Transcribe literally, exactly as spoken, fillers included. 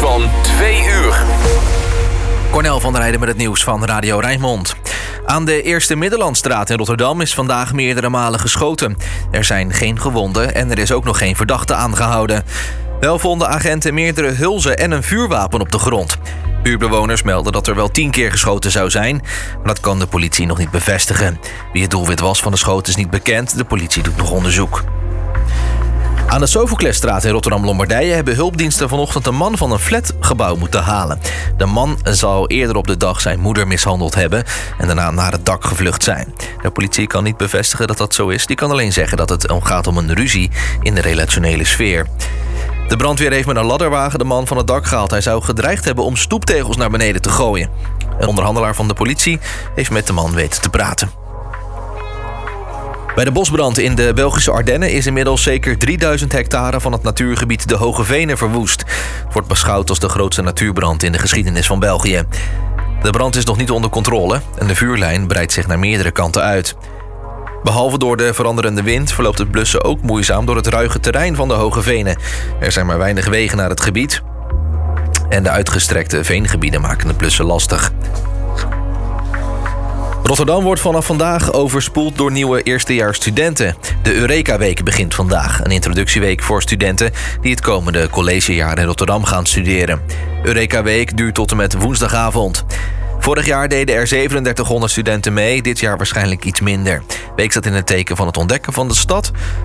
van twee uur. Cornel van der Heijden met het nieuws van Radio Rijnmond. Aan de Eerste Middellandstraat in Rotterdam is vandaag meerdere malen geschoten. Er zijn geen gewonden en er is ook nog geen verdachte aangehouden. Wel vonden agenten meerdere hulzen en een vuurwapen op de grond. Buurtbewoners melden dat er wel tien keer geschoten zou zijn, maar dat kan de politie nog niet bevestigen. Wie het doelwit was van de schoten is niet bekend. De politie doet nog onderzoek. Aan de Sofoklesstraat in Rotterdam-Lombardije hebben hulpdiensten vanochtend een man van een flatgebouw moeten halen. De man zou eerder op de dag zijn moeder mishandeld hebben en daarna naar het dak gevlucht zijn. De politie kan niet bevestigen dat dat zo is. Die kan alleen zeggen dat het gaat om een ruzie in de relationele sfeer. De brandweer heeft met een ladderwagen de man van het dak gehaald. Hij zou gedreigd hebben om stoeptegels naar beneden te gooien. Een onderhandelaar van de politie heeft met de man weten te praten. Bij de bosbrand in de Belgische Ardennen is inmiddels zeker drieduizend hectare van het natuurgebied de Hoge Venen verwoest. Het wordt beschouwd als de grootste natuurbrand in de geschiedenis van België. De brand is nog niet onder controle en de vuurlijn breidt zich naar meerdere kanten uit. Behalve door de veranderende wind verloopt het blussen ook moeizaam door het ruige terrein van de Hoge Venen. Er zijn maar weinig wegen naar het gebied en de uitgestrekte veengebieden maken het blussen lastig. Rotterdam wordt vanaf vandaag overspoeld door nieuwe eerstejaarsstudenten. De Eureka-week begint vandaag, een introductieweek voor studenten die het komende collegejaar in Rotterdam gaan studeren. Eureka-week duurt tot en met woensdagavond. Vorig jaar deden er zevenendertighonderd studenten mee, dit jaar waarschijnlijk iets minder. De week staat in het teken van het ontdekken van de stad